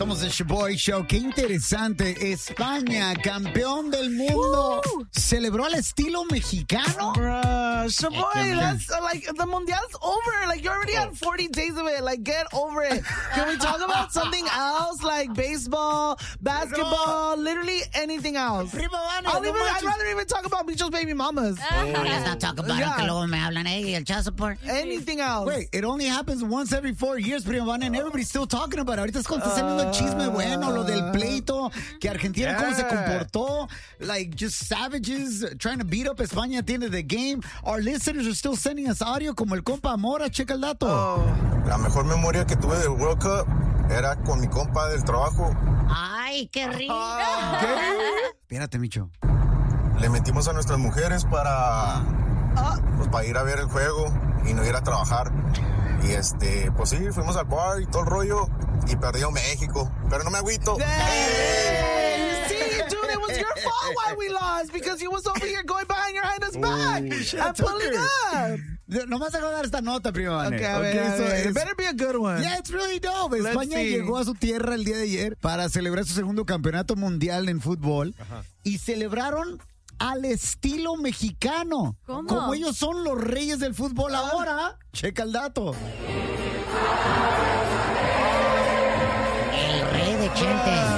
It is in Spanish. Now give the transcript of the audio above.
Somos el Shoboy Show. Qué interesante. España, campeón del mundo. ¿Celebró al estilo mexicano? Shoboy, that's like the Mundial's over. Like you already had 40 days of it. Like get over it. Can we talk about something else? Like baseball, basketball, literally anything else. I'd rather even talk about Micho's baby mamas. Let's not talk about it, que luego me hablan, el child support. Anything else. Wait, it only happens once every 4 years, Prima Vane, and everybody's still talking about it. Ahorita es cuando está saliendo el chisme bueno, lo del pleito, que Argentina cómo se comportó, like just savages trying to beat up España at the end of the game. Our listeners are still sending us audio como el compa Mora. Checa el dato. La mejor memoria que tuve del World Cup era con mi compa del trabajo. Ay, qué rico. Espérate, Micho. Le metimos a nuestras mujeres para ir a ver el juego y no ir a trabajar. Y pues sí, fuimos al bar y todo el rollo y perdió México. Pero no me agüito. Hey, see, dude, it was your fault why we lost because you was over here going behind your highness back and pulling up. Nomás a dar esta nota, Prima Vane. Okay, a ver. It better be a good one. Yeah, it's really dope. España llegó a su tierra el día de ayer para celebrar su segundo campeonato mundial en fútbol y celebraron al estilo mexicano. ¿Cómo? Como ellos son los reyes del fútbol ahora. Checa el dato. El rey de Chente.